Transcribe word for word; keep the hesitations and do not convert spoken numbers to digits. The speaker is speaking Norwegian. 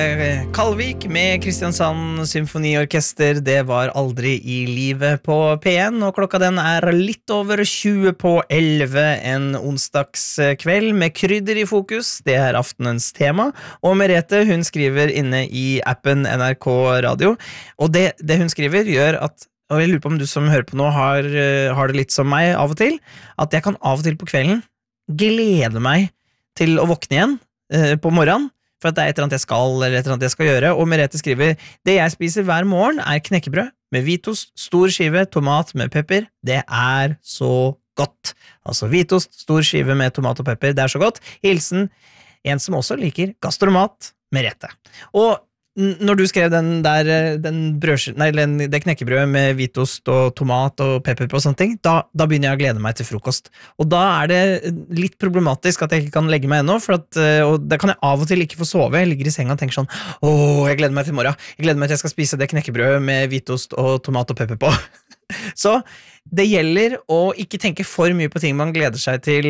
Kalvik med Kristiansand Symfoniorkester. Det var aldri i livet på P en, og klokka den er litt over tjue på elleve en onsdagskveld med krydder i fokus. Det er aftenens tema, og Merete, hun skriver inne i appen N R K Radio, og det, det hun skriver gjør at, og jeg lurer på om du som hører på nå har, har det litt som meg av og til, at jeg kan av og til på kvelden glede meg til å våkne igjen eh, på morgenen, for at det er et eller annet jeg skal, eller et eller annet jeg skal gjøre, og Merete skriver, det jeg spiser hver morgen er knekkebrød med hvitost, stor skive, tomat med pepper, det er så godt. Altså hvitost, stor skive med tomat og pepper, det er så godt. Hilsen, en som også liker gastromat, Merete. Og når du skrev den der, den brødskive, nei, den, det knekkebrød med hvitost og tomat og pepper på og sånne ting, da, da begynner jeg å glede meg til frokost. Og da er det litt problematisk at jeg ikke kan legge meg ennå, for at, og da kan jeg av og til ikke få sove. Jeg ligger i senga og tenker sånn, åh, jeg gleder meg til morgen. Jeg gleder meg til jeg skal spise det knekkebrød med hvitost og tomat og pepper på. Så det gjelder å ikke tenke for mye på ting man gleder seg til